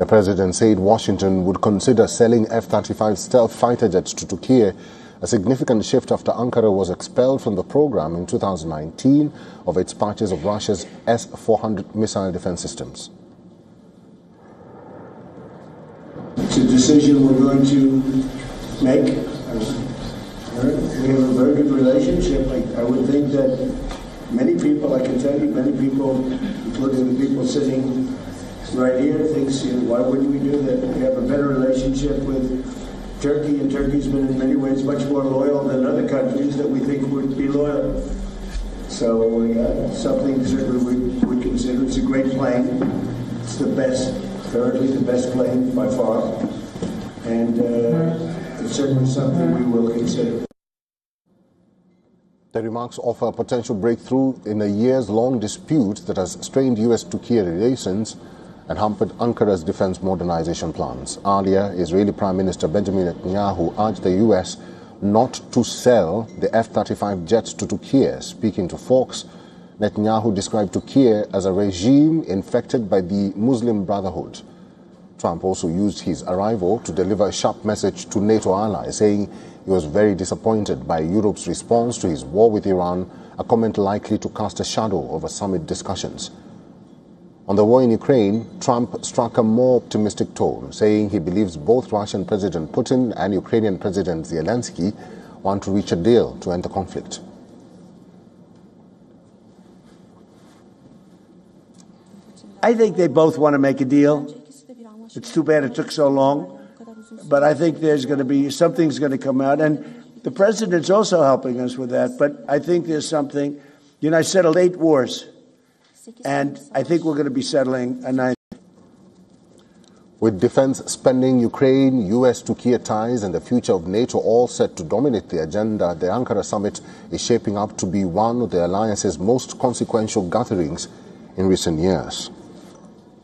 The president said Washington would consider selling F-35 stealth fighter jets to Turkey, a significant shift after Ankara was expelled from the program in 2019 of its purchase of Russia's S-400 missile defense systems. It's a decision we're going to make. We have a very good relationship. I would think that many people, I can tell you, many people, including the people sitting right here, thinks, why wouldn't we do that? We have a better relationship with Turkey, and Turkey's been in many ways much more loyal than other countries that we think would be loyal. So something certainly we would consider. It's a great plane. It's the best, currently the best plane by far. And it's certainly something we will consider. The remarks offer a potential breakthrough in a years-long dispute that has strained U.S.-Turkey relations and hampered Ankara's defense modernization plans. Earlier, Israeli Prime Minister Benjamin Netanyahu urged the U.S. not to sell the F-35 jets to Turkey. Speaking to Fox, Netanyahu described Turkey as a regime infected by the Muslim Brotherhood. Trump also used his arrival to deliver a sharp message to NATO allies, saying he was very disappointed by Europe's response to his war with Iran, a comment likely to cast a shadow over summit discussions. On the war in Ukraine, Trump struck a more optimistic tone, saying he believes both Russian President Putin and Ukrainian President Zelensky want to reach a deal to end the conflict. I think they both want to make a deal. It's too bad it took so long. But I think there's going to be, something's going to come out. And the president's also helping us with that. But I think there's something, I settled 8 wars. And I think we're going to be settling a 9th. With defense spending, Ukraine, U.S.-Turkey ties and the future of NATO all set to dominate the agenda, the Ankara summit is shaping up to be one of the alliance's most consequential gatherings in recent years.